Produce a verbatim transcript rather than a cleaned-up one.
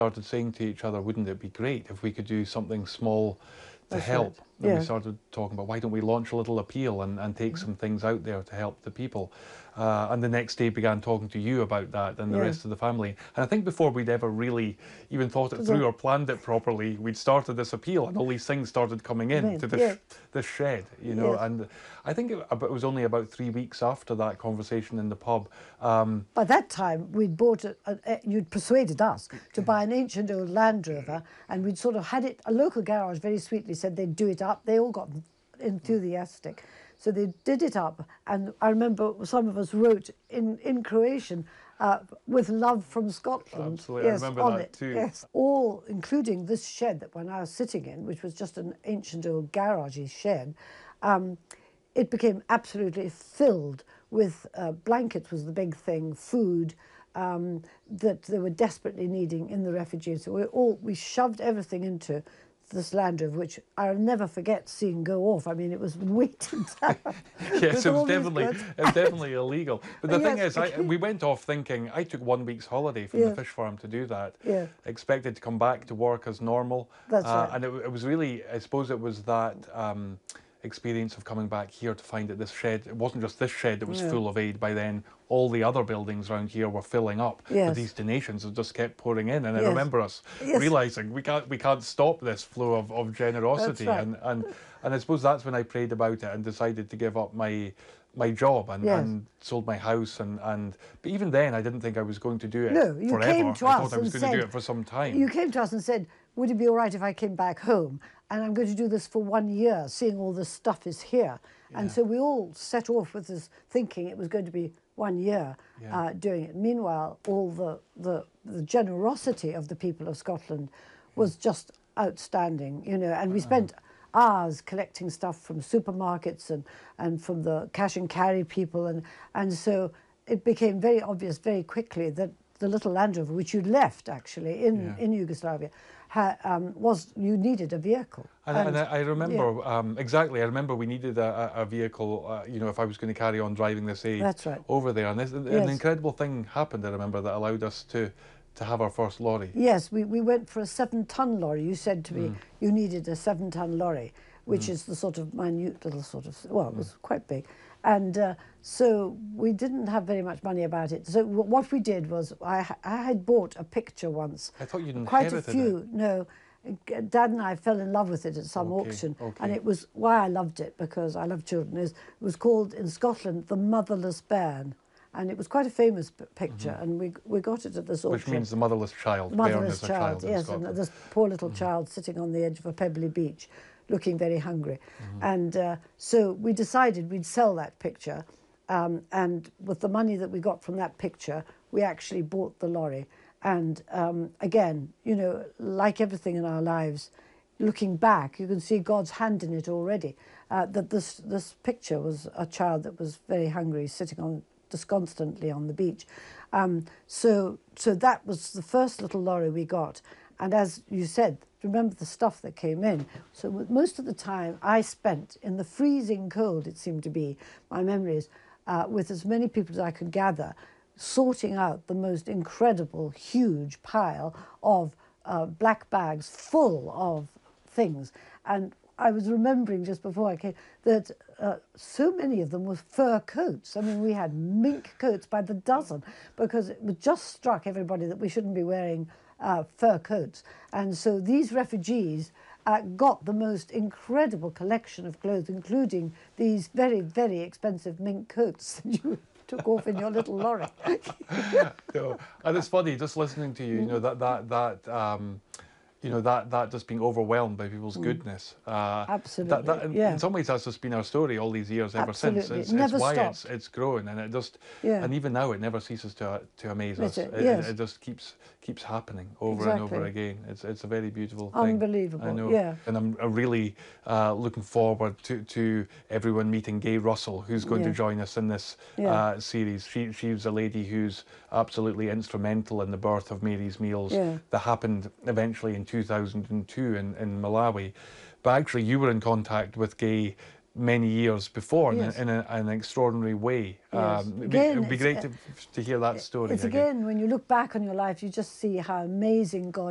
started saying to each other, wouldn't it be great if we could do something small to That's help? right. And Yeah. we started talking about, why don't we launch a little appeal and, and take some things out there to help the people? Uh, and the next day began talking to you about that and the Yeah. rest of the family. And I think before we'd ever really even thought it So through the- or planned it properly, we'd started this appeal and all these things started coming in Right, to this, yeah. this shed, you know. Yes. And I think it, it was only about three weeks after that conversation in the pub. Um, By that time, we'd bought, a, a, a- you'd persuaded us to buy an ancient old Land Rover, and we'd sort of had it, a local garage very sweetly said they'd do it up. They all got enthusiastic. So they did it up, and I remember some of us wrote in, in Croatian, uh, with love from Scotland. Absolutely, I Yes, remember on that it. too. Yes, all, including this shed that we're now sitting in, which was just an ancient old garagey shed. Um, it became absolutely filled with uh, blankets was the big thing, food um, that they were desperately needing in the refugees. So we all we shoved everything into this Land Rover, which I'll never forget seeing go off. I mean, it was waiting down. Yes, with it was all these definitely, goods. it was definitely illegal. But the thing Yes. is, I, we went off thinking, I took one week's holiday from Yeah. the fish farm to do that. Yeah. Expected to come back to work as normal. That's uh, right. And it, it was really, I suppose it was that um, experience of coming back here to find that this shed, it wasn't just this shed that was Yeah. full of aid by then, all the other buildings around here were filling up. Yes. But these donations have just kept pouring in. And I Yes. remember us Yes. realising we can't, we can't stop this flow of, of generosity. right. And, and, and I suppose that's when I prayed about it and decided to give up my my job and, Yes. and sold my house and, and but even then I didn't think I was going to do it No, you forever. came to I us thought I was and going to do said- it for some time. You came to us and said, would it be all right if I came back home? And I'm going to do this for one year, seeing all this stuff is here. And Yeah. so we all set off with this thinking it was going to be one year Yeah. uh, doing it. Meanwhile, all the, the, the generosity of the people of Scotland was just outstanding, you know, and we spent hours collecting stuff from supermarkets and, and from the cash and carry people. And, and so it became very obvious very quickly that the little Land Rover, which you'd left actually in, Yeah. in Yugoslavia, ha, um, was you needed a vehicle. And, and, I, I remember yeah. um, exactly. I remember we needed a, a a vehicle. Uh, you know, if I was going to carry on driving this aid That's right. over there, and this, an Yes. incredible thing happened. I remember that allowed us to to have our first lorry. Yes, we, we went for a seven-ton lorry. You said to me Mm. you needed a seven-ton lorry, which is the sort of minute little sort of, well, it was quite big. And uh, so we didn't have very much money about it. So w- what we did was I, ha- I had bought a picture once. I thought you'd Quite a inherited few, it. no. Dad and I fell in love with it at some Okay, auction. okay. And it was, why I loved it, because I love children, is it was called in Scotland The Motherless Bairn. And it was quite a famous p- picture, Mm-hmm. and we we got it at this auction. Which means the motherless child. The Bairn motherless is a child, child in yes, Scotland. and this poor little child sitting on the edge of a pebbly beach, looking very hungry. And uh, so we decided we'd sell that picture, um, and with the money that we got from that picture, we actually bought the lorry. And um, again, you know, like everything in our lives, looking back, you can see God's hand in it already. Uh, that this this picture was a child that was very hungry, sitting on disconsolately on the beach. Um, so so that was the first little lorry we got. And as you said, remember the stuff that came in. So with- most of the time I spent in the freezing cold, it seemed to be, my memories, uh, with as many people as I could gather, sorting out the most incredible, huge pile of uh, black bags full of things. And I was remembering just before I came that uh, so many of them were fur coats. I mean, we had mink coats by the dozen because it was just struck everybody that we shouldn't be wearing uh, fur coats. And so these refugees uh, got the most incredible collection of clothes, including these very, very expensive mink coats that you took off in your little lorry. No. And it's funny just listening to you. You know that that that. Um, you know, that, that just being overwhelmed by people's goodness. Uh, Absolutely, That, that, in, yeah. in some ways, that's just been our story all these years ever Absolutely. since. It's, It never it's why it's, stopped. it's grown, and it just, Yeah. and even now, it never ceases to to amaze That's us. it, It, yes. it just keeps keeps happening over and over Exactly. again. It's it's a very beautiful thing. Unbelievable, I know. yeah. And I'm uh, really uh, looking forward to, to everyone meeting Gay Russell, who's going Yeah. to join us in this Yeah. uh, series. She she's a lady who's absolutely instrumental in the birth of Mary's Meals Yeah. that happened eventually in two thousand two in, in Malawi. But actually you were in contact with Gay many years before Yes. in, a, in a, an extraordinary way. Yes. Um, it'd, be, Again, it'd be it's- great to, to hear that story It's again. again, when you look back on your life, you just see how amazing God